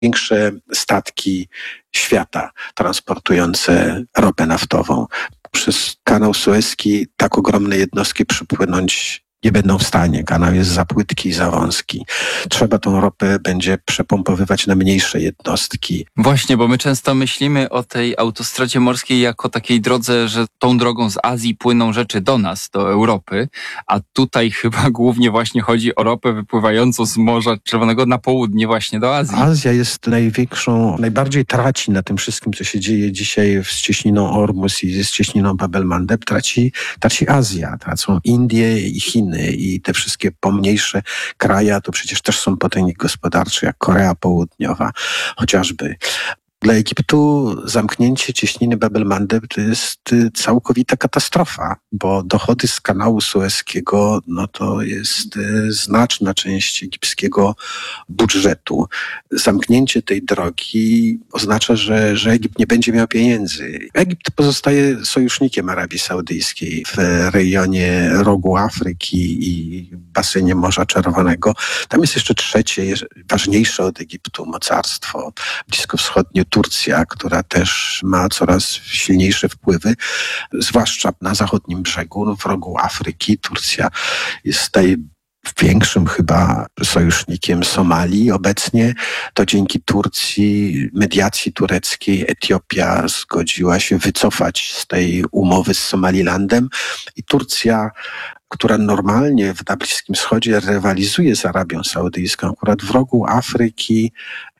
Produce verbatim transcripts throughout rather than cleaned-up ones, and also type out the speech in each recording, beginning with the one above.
największe statki świata transportujące ropę naftową. Przez kanał Sueski tak ogromne jednostki przypłynąć nie będą w stanie. Kanał jest za płytki i za wąski. Trzeba tą ropę będzie przepompowywać na mniejsze jednostki. Właśnie, bo my często myślimy o tej autostradzie morskiej jako takiej drodze, że tą drogą z Azji płyną rzeczy do nas, do Europy, a tutaj chyba głównie właśnie chodzi o ropę wypływającą z Morza Czerwonego na południe właśnie do Azji. Azja jest największą, najbardziej traci na tym wszystkim, co się dzieje dzisiaj z cieśniną Ormus i z cieśniną Bab el-Mandeb. Traci, traci Azja, tracą Indie i Chiny. I te wszystkie pomniejsze kraje, to przecież też są potęgi gospodarcze, jak Korea Południowa chociażby. Dla Egiptu zamknięcie cieśniny Bab el-Mandeb to jest całkowita katastrofa, bo dochody z kanału sueskiego, no to jest znaczna część egipskiego budżetu. Zamknięcie tej drogi oznacza, że, że Egipt nie będzie miał pieniędzy. Egipt pozostaje sojusznikiem Arabii Saudyjskiej w rejonie rogu Afryki i basenie Morza Czerwonego. Tam jest jeszcze trzecie, ważniejsze od Egiptu mocarstwo bliskowschodnie, Turcja, która też ma coraz silniejsze wpływy, zwłaszcza na zachodnim brzegu, w rogu Afryki. Turcja jest największym chyba sojusznikiem Somalii obecnie. To dzięki Turcji, mediacji tureckiej, Etiopia zgodziła się wycofać z tej umowy z Somalilandem i Turcja, która normalnie na Bliskim Wschodzie rywalizuje z Arabią Saudyjską, akurat w rogu Afryki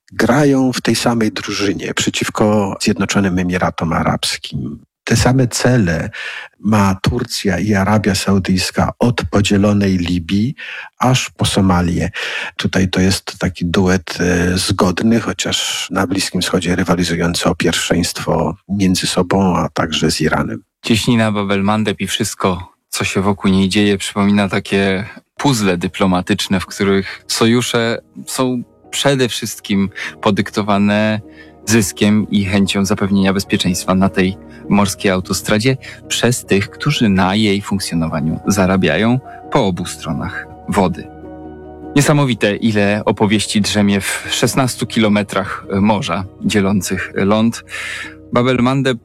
grają w tej samej drużynie przeciwko Zjednoczonym Emiratom Arabskim. Te same cele ma Turcja i Arabia Saudyjska od podzielonej Libii aż po Somalię. Tutaj to jest taki duet zgodny, chociaż na Bliskim Wschodzie rywalizujący o pierwszeństwo między sobą, a także z Iranem. Cieśnina Bab el-Mandeb i wszystko, co się wokół niej dzieje, przypomina takie puzzle dyplomatyczne, w których sojusze są przede wszystkim podyktowane zyskiem i chęcią zapewnienia bezpieczeństwa na tej morskiej autostradzie przez tych, którzy na jej funkcjonowaniu zarabiają po obu stronach wody. Niesamowite, ile opowieści drzemie w szesnastu kilometrach morza dzielących ląd. Bab el-Mandeb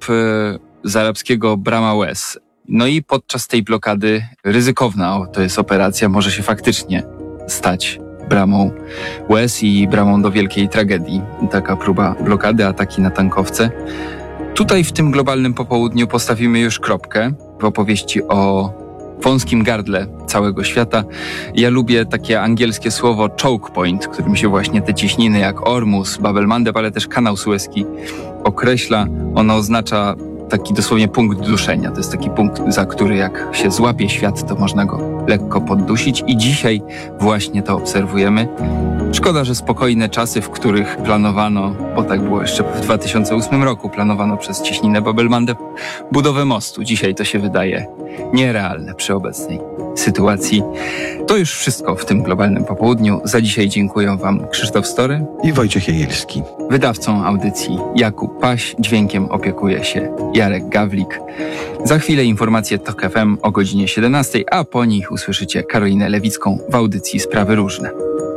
z arabskiego Brama Wes. No i podczas tej blokady ryzykowna to jest operacja, może się faktycznie stać bramą Wes i bramą do wielkiej tragedii. Taka próba blokady, ataki na tankowce. Tutaj w tym globalnym popołudniu postawimy już kropkę w opowieści o wąskim gardle całego świata. Ja lubię takie angielskie słowo choke point, którym się właśnie te cieśniny jak Ormus, Bab el-Mandeb, ale też kanał sueski określa. Ono oznacza taki dosłownie punkt duszenia. To jest taki punkt, za który jak się złapie świat, to można go lekko poddusić i dzisiaj właśnie to obserwujemy. Szkoda, że spokojne czasy, w których planowano, bo tak było jeszcze w dwa tysiące ósmym roku, planowano przez cieśninę Bab el-Mandeb budowę mostu. Dzisiaj to się wydaje nierealne przy obecnej sytuacji. To już wszystko w tym globalnym popołudniu. Za dzisiaj dziękuję Wam Krzysztof Story i Wojciech Jagielski. Wydawcą audycji Jakub Paś, dźwiękiem opiekuje się Jarek Gawlik. Za chwilę informacje Tok F M o godzinie siedemnastej, a po nich usłyszycie Karolinę Lewicką w audycji Sprawy Różne.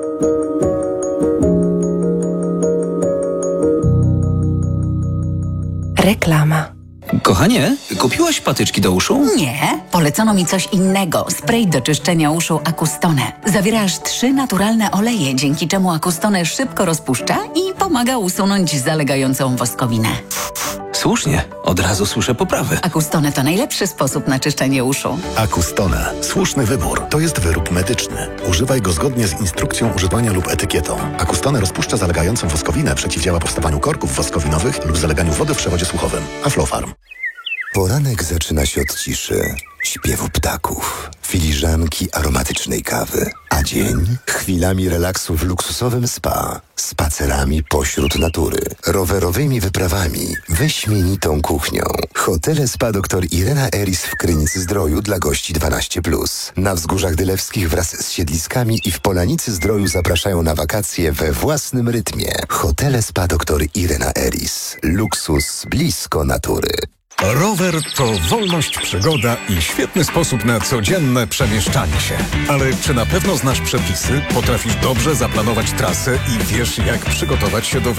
Reklama. Kochanie, kupiłaś patyczki do uszu? Nie, polecono mi coś innego. Spray do czyszczenia uszu Acustone. Zawiera aż trzy naturalne oleje, dzięki czemu Acustone szybko rozpuszcza i pomaga usunąć zalegającą woskowinę. Słusznie, od razu słyszę poprawę. Acustone to najlepszy sposób na czyszczenie uszu. Acustone. Słuszny wybór. To jest wyrób medyczny. Używaj go zgodnie z instrukcją używania lub etykietą. Acustone rozpuszcza zalegającą woskowinę, przeciwdziała powstawaniu korków woskowinowych lub zaleganiu wody w przewodzie słuchowym. Aflofarm. Poranek zaczyna się od ciszy, śpiewu ptaków, filiżanki aromatycznej kawy, a dzień chwilami relaksu w luksusowym spa, spacerami pośród natury, rowerowymi wyprawami, wyśmienitą kuchnią. Hotele Spa dr Irena Eris w Krynicy Zdroju dla gości dwanaście plus. Na Wzgórzach Dylewskich wraz z siedliskami i w Polanicy Zdroju zapraszają na wakacje we własnym rytmie. Hotele Spa dr Irena Eris. Luksus blisko natury. Rower to wolność, przygoda i świetny sposób na codzienne przemieszczanie się. Ale czy na pewno znasz przepisy, potrafisz dobrze zaplanować trasę i wiesz, jak przygotować się do